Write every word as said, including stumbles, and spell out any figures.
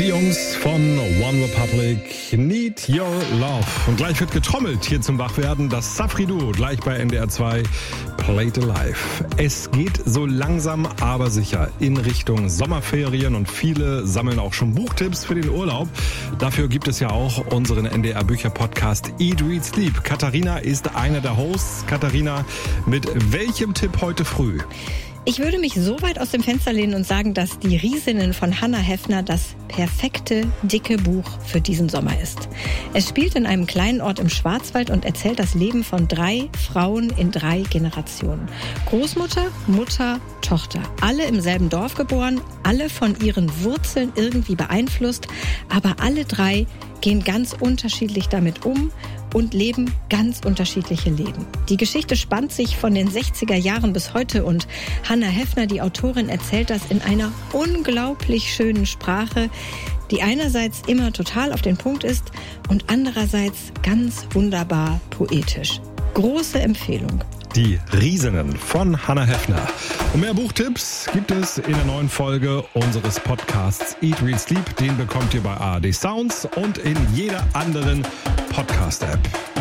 Die Jungs von One Republic, Need Your Love. Und gleich wird getrommelt hier zum Wachwerden. Das Safri-Duo gleich bei N D R zwei, Play It Alive. Es geht so langsam, aber sicher in Richtung Sommerferien und viele sammeln auch schon Buchtipps für den Urlaub. Dafür gibt es ja auch unseren N D R-Bücher-Podcast Eat, Read, Sleep. Katharina ist eine der Hosts. Katharina, mit welchem Tipp heute früh? Ich würde mich so weit aus dem Fenster lehnen und sagen, dass Die Riesinnen von Hannah Heffner das perfekte, dicke Buch für diesen Sommer ist. Es spielt in einem kleinen Ort im Schwarzwald und erzählt das Leben von drei Frauen in drei Generationen. Großmutter, Mutter, Tochter. Alle im selben Dorf geboren, alle von ihren Wurzeln irgendwie beeinflusst, aber alle drei gehen ganz unterschiedlich damit um und leben ganz unterschiedliche Leben. Die Geschichte spannt sich von den sechziger Jahren bis heute und Hannah Heffner, die Autorin, erzählt das in einer unglaublich schönen Sprache, die einerseits immer total auf den Punkt ist und andererseits ganz wunderbar poetisch. Große Empfehlung. Die Riesinnen von Hannah Heffner. Und mehr Buchtipps gibt es in der neuen Folge unseres Podcasts Eat, Read, Sleep. Den bekommt ihr bei A R D Sounds und in jeder anderen Podcast-App.